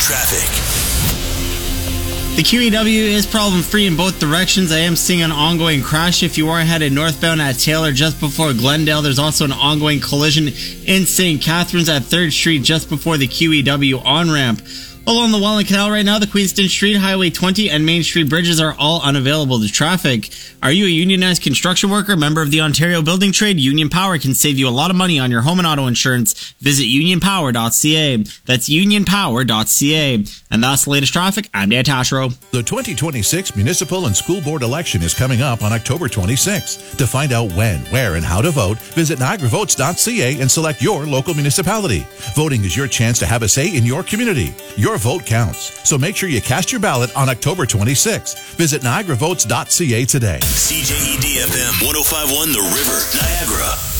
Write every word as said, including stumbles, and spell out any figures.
traffic. The Q E W is problem-free in both directions. I am seeing an ongoing crash if you are headed northbound at Taylor just before Glendale. There's also an ongoing collision in Saint Catharines at third Street just before the Q E W on-ramp. Along the Welland Canal right now, the Queenston Street, Highway twenty, and Main Street bridges are all unavailable to traffic. Are you a unionized construction worker, member of the Ontario Building Trade? Union Power can save you a lot of money on your home and auto insurance. Visit union power dot c a. That's union power dot c a. And that's the latest traffic. I'm Dan Tashro. The twenty twenty-six municipal and school board election is coming up on October twenty-sixth. To find out when, where, and how to vote, visit niagara votes dot c a and select your local municipality. Voting is your chance to have a say in your community. Your vote counts. So make sure you cast your ballot on October twenty-sixth. Visit niagara votes dot c a today. C J E D F M one oh five point one The River, Niagara.